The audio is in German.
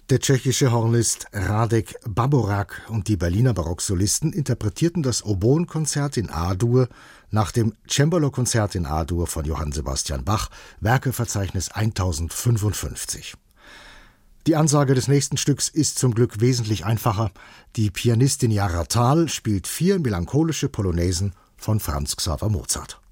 Der tschechische Hornist Radek Baborak und die Berliner Barocksolisten interpretierten das Oboenkonzert in A-Dur nach dem Cembalo-Konzert in A-Dur von Johann Sebastian Bach, Werkeverzeichnis 1055. Die Ansage des nächsten Stücks ist zum Glück wesentlich einfacher. Die Pianistin Jara Thal spielt 4 melancholische Polonaisen von Franz Xaver Mozart.